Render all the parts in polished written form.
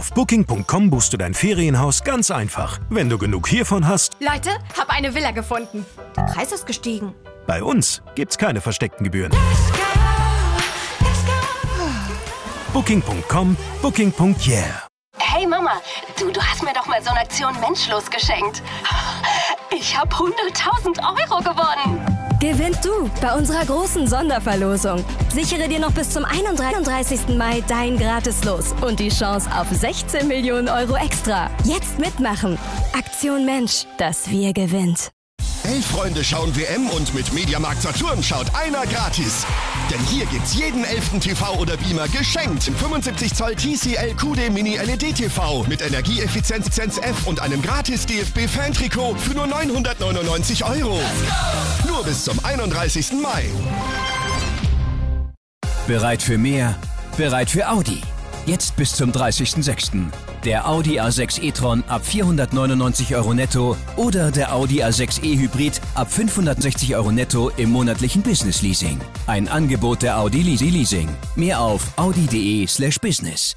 Auf Booking.com buchst du dein Ferienhaus ganz einfach. Wenn du genug hiervon hast... Leute, hab eine Villa gefunden. Der Preis ist gestiegen. Bei uns gibt's keine versteckten Gebühren. Booking.com, Booking.yeah. Hey Mama, du hast mir doch mal so eine Aktion Menschlos geschenkt. Ich habe 100.000 Euro gewonnen. Gewinn du bei unserer großen Sonderverlosung. Sichere dir noch bis zum 31. Mai dein Gratis-Los und die Chance auf 16 Millionen Euro extra. Jetzt mitmachen. Aktion Mensch, das Wir gewinnt. 11 Freunde schauen WM und mit Mediamarkt Saturn schaut einer gratis. Denn hier gibt's jeden 11. TV oder Beamer geschenkt. 75 Zoll TCL QD Mini LED TV mit Energieeffizienz F und einem gratis DFB Fan-Trikot für nur 999 €. Nur bis zum 31. Mai. Bereit für mehr? Bereit für Audi. Jetzt bis zum 30.06. Der Audi A6 e-tron ab 499 € netto oder der Audi A6 e-Hybrid ab 560 € netto im monatlichen Business-Leasing. Ein Angebot der Audi Leasing. Mehr auf audi.de/business.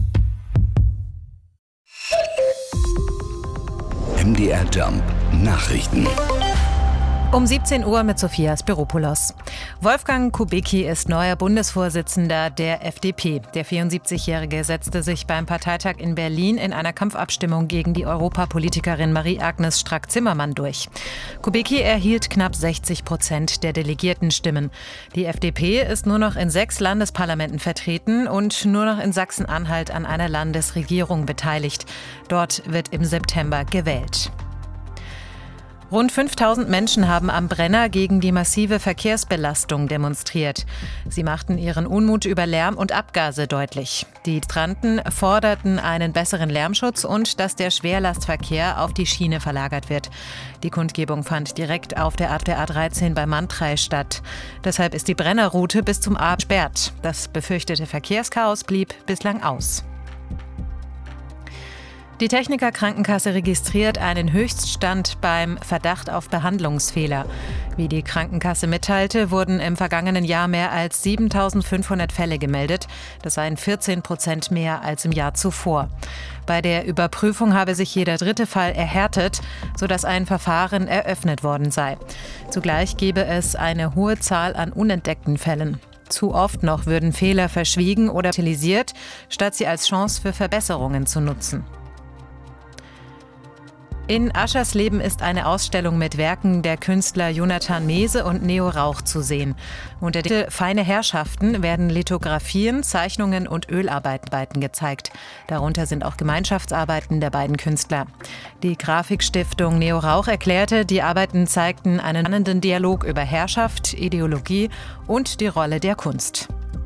MDR Jump Nachrichten. Um 17 Uhr mit Sophias Spiropoulos. Wolfgang Kubicki ist neuer Bundesvorsitzender der FDP. Der 74-Jährige setzte sich beim Parteitag in Berlin in einer Kampfabstimmung gegen die Europapolitikerin Marie-Agnes Strack-Zimmermann durch. Kubicki erhielt knapp 60% der Delegiertenstimmen. Die FDP ist nur noch in 6 Landesparlamenten vertreten und nur noch in Sachsen-Anhalt an einer Landesregierung beteiligt. Dort wird im September gewählt. Rund 5000 Menschen haben am Brenner gegen die massive Verkehrsbelastung demonstriert. Sie machten ihren Unmut über Lärm und Abgase deutlich. Die Demonstranten forderten einen besseren Lärmschutz und dass der Schwerlastverkehr auf die Schiene verlagert wird. Die Kundgebung fand direkt auf der A13 bei Mantrei statt. Deshalb ist die Brennerroute bis zum Abend gesperrt. Das befürchtete Verkehrschaos blieb bislang aus. Die Techniker Krankenkasse registriert einen Höchststand beim Verdacht auf Behandlungsfehler. Wie die Krankenkasse mitteilte, wurden im vergangenen Jahr mehr als 7.500 Fälle gemeldet. Das seien 14% mehr als im Jahr zuvor. Bei der Überprüfung habe sich jeder 3. Fall erhärtet, sodass ein Verfahren eröffnet worden sei. Zugleich gebe es eine hohe Zahl an unentdeckten Fällen. Zu oft noch würden Fehler verschwiegen oder utilisiert, statt sie als Chance für Verbesserungen zu nutzen. In Aschersleben ist eine Ausstellung mit Werken der Künstler Jonathan Mese und Neo Rauch zu sehen. Unter dem Titel Feine Herrschaften werden Lithografien, Zeichnungen und Ölarbeiten gezeigt. Darunter sind auch Gemeinschaftsarbeiten der beiden Künstler. Die Grafikstiftung Neo Rauch erklärte, die Arbeiten zeigten einen spannenden Dialog über Herrschaft, Ideologie und die Rolle der Kunst.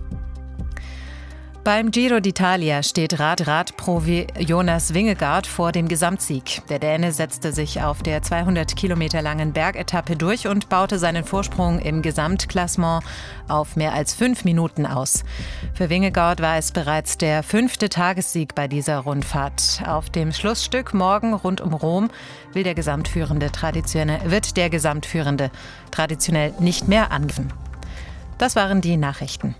Beim Giro d'Italia steht Rad-Profi Jonas Vingegaard vor dem Gesamtsieg. Der Däne setzte sich auf der 200 Kilometer langen Bergetappe durch und baute seinen Vorsprung im Gesamtklassement auf mehr als 5 Minuten aus. Für Vingegaard war es bereits der 5. Tagessieg bei dieser Rundfahrt. Auf dem Schlussstück morgen rund um Rom wird der Gesamtführende traditionell nicht mehr angegriffen. Das waren die Nachrichten.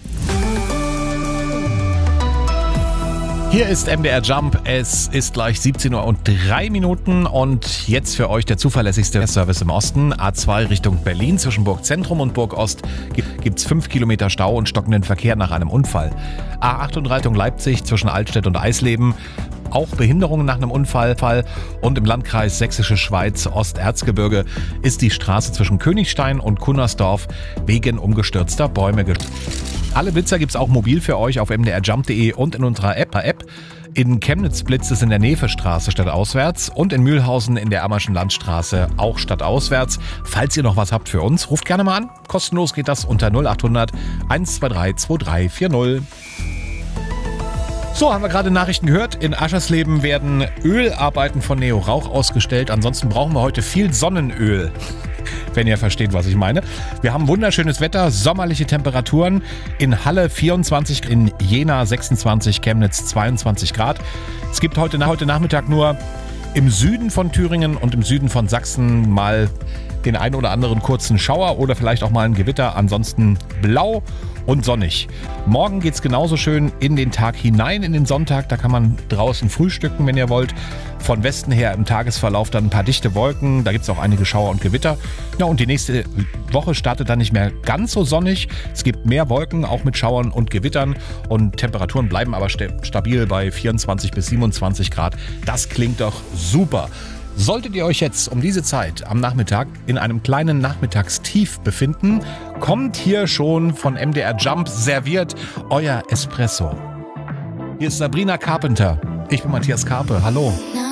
Hier ist MDR Jump. Es ist gleich 17:03 Uhr und jetzt für euch der zuverlässigste Service im Osten. A2 Richtung Berlin zwischen Burgzentrum und Burgost gibt's 5 Kilometer Stau und stockenden Verkehr nach einem Unfall. A38 Richtung Leipzig zwischen Altstedt und Eisleben. Auch Behinderungen nach einem Unfall. Und im Landkreis Sächsische Schweiz, Osterzgebirge, ist die Straße zwischen Königstein und Kunnersdorf wegen umgestürzter Bäume gestört. Alle Blitzer gibt's auch mobil für euch auf mdrjump.de und in unserer App. In Chemnitz blitzt es in der Nevestraße stadtauswärts und in Mühlhausen in der Ammerschen Landstraße auch stadtauswärts. Falls ihr noch was habt für uns, ruft gerne mal an. Kostenlos geht das unter 0800 123 2340. So, haben wir gerade Nachrichten gehört. In Aschersleben werden Ölarbeiten von Neo Rauch ausgestellt. Ansonsten brauchen wir heute viel Sonnenöl, wenn ihr versteht, was ich meine. Wir haben wunderschönes Wetter, sommerliche Temperaturen. In Halle 24, in Jena 26, Chemnitz 22 Grad. Es gibt heute Nachmittag nur im Süden von Thüringen und im Süden von Sachsen mal den einen oder anderen kurzen Schauer oder vielleicht auch mal ein Gewitter. Ansonsten blau und sonnig. Morgen geht's genauso schön in den Tag hinein, in den Sonntag. Da kann man draußen frühstücken, wenn ihr wollt. Von Westen her im Tagesverlauf dann ein paar dichte Wolken. Da gibt's auch einige Schauer und Gewitter. Ja, und die nächste Woche startet dann nicht mehr ganz so sonnig. Es gibt mehr Wolken, auch mit Schauern und Gewittern. Und Temperaturen bleiben aber stabil bei 24 bis 27 Grad. Das klingt doch super. Solltet ihr euch jetzt um diese Zeit am Nachmittag in einem kleinen Nachmittagstief befinden, kommt hier schon von MDR Jump serviert euer Espresso. Hier ist Sabrina Carpenter. Ich bin Matthias Karpe. Hallo.